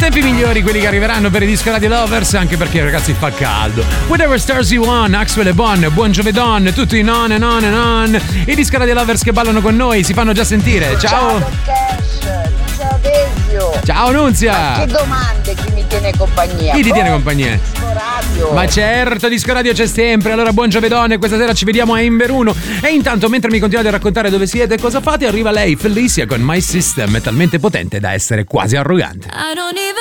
Tempi migliori quelli che arriveranno per i Disco Radio Lovers, anche perché ragazzi fa caldo. Whatever Stars You Want, Axwell e Bon, buon giovedon, tutti in on and on and on. I Disco Radio Lovers che ballano con noi si fanno già sentire. Ciao Desio. Ciao Nunzia. Ma che domande, chi mi tiene compagnia? Chi ti tiene compagnia? Disco Radio. Ma certo, Disco Radio c'è sempre. Allora buon giovedone, questa sera ci vediamo a Inveruno. E intanto mentre mi continuate a raccontare dove siete e cosa fate, arriva lei, Felicia con My System, è talmente potente da essere quasi arrogante.